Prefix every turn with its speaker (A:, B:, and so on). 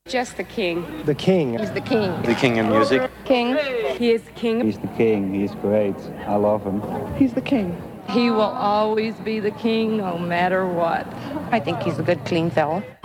A: Just the king.
B: The king.
A: He's the king.
C: The king of music.
A: King. He is the king.
D: He's the king. He's great. I love him.
E: He's the king.
A: He will always be the king no matter what.
F: I think he's a good, clean fella.